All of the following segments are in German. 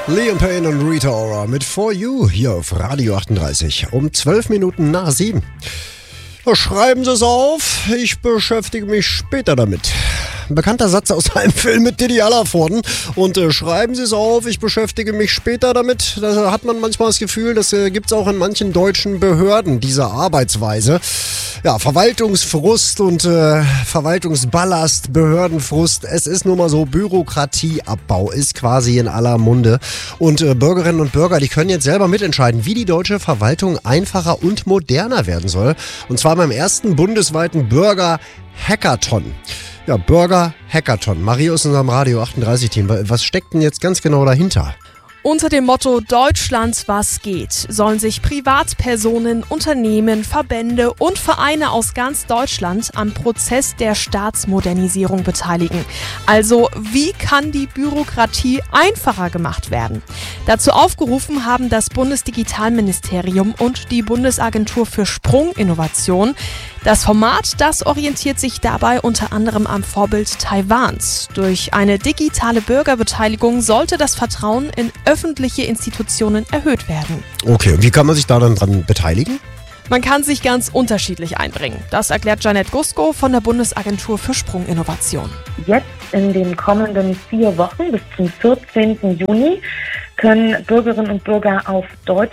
Liam Payne und Rita Ora mit For You hier auf Radio 38 um 12 Minuten nach 7. Schreiben Sie es auf, ich beschäftige mich später damit. Ein bekannter Satz aus einem Film mit Didi Hallervorden. Und schreiben Sie es auf, ich beschäftige mich später damit. Da hat man manchmal das Gefühl, das gibt es auch in manchen deutschen Behörden, diese Arbeitsweise. Ja, Verwaltungsfrust und Verwaltungsballast, Behördenfrust. Es ist nun mal so, Bürokratieabbau ist quasi in aller Munde. Und Bürgerinnen und Bürger, die können jetzt selber mitentscheiden, wie die deutsche Verwaltung einfacher und moderner werden soll. Und zwar beim ersten bundesweiten Bürger-Hackathon. Ja, Bürger-Hackathon. Mario ist in unserem Radio 38-Team. Was steckt denn jetzt ganz genau dahinter? Unter dem Motto Deutschland, was geht, sollen sich Privatpersonen, Unternehmen, Verbände und Vereine aus ganz Deutschland am Prozess der Staatsmodernisierung beteiligen. Also, wie kann die Bürokratie einfacher gemacht werden? Dazu aufgerufen haben das Bundesdigitalministerium und die Bundesagentur für Sprunginnovation. Das Format, das orientiert sich dabei unter anderem am Vorbild Taiwans. Durch eine digitale Bürgerbeteiligung sollte das Vertrauen in öffentliche Institutionen erhöht werden. Okay, und wie kann man sich da dann dran beteiligen? Man kann sich ganz unterschiedlich einbringen. Das erklärt Janette Gusko von der Bundesagentur für Sprunginnovation. Jetzt in den kommenden 4 Wochen bis zum 14. Juni können Bürgerinnen und Bürger auf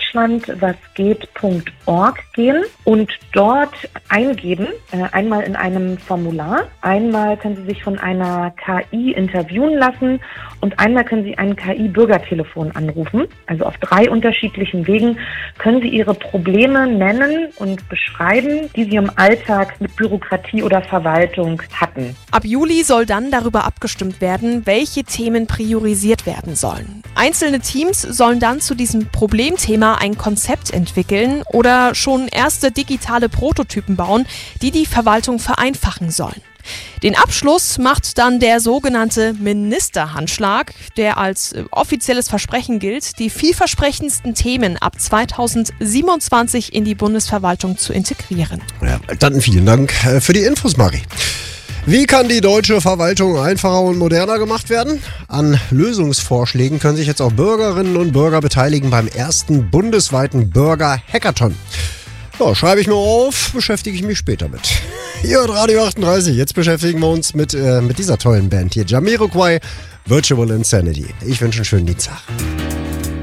deutschlandwasgeht.org gehen und dort eingeben, einmal in einem Formular, einmal können Sie sich von einer KI interviewen lassen und einmal können Sie ein KI-Bürgertelefon anrufen. Also auf 3 unterschiedlichen Wegen können Sie Ihre Probleme nennen und beschreiben, die Sie im Alltag mit Bürokratie oder Verwaltung hatten. Ab Juli soll dann darüber abgestimmt werden, welche Themen priorisiert werden sollen. Einzelne Teams sollen dann zu diesem Problemthema ein Konzept entwickeln oder schon erste digitale Prototypen bauen, die die Verwaltung vereinfachen sollen. Den Abschluss macht dann der sogenannte Ministerhandschlag, der als offizielles Versprechen gilt, die vielversprechendsten Themen ab 2027 in die Bundesverwaltung zu integrieren. Ja, dann vielen Dank für die Infos, Mari. Wie kann die deutsche Verwaltung einfacher und moderner gemacht werden? An Lösungsvorschlägen können sich jetzt auch Bürgerinnen und Bürger beteiligen beim ersten bundesweiten Bürger-Hackathon. Ja, schreibe ich mir auf, beschäftige ich mich später mit. Hier at Radio 38, jetzt beschäftigen wir uns mit dieser tollen Band hier, Jamiroquai, Virtual Insanity. Ich wünsche einen schönen Dienstag.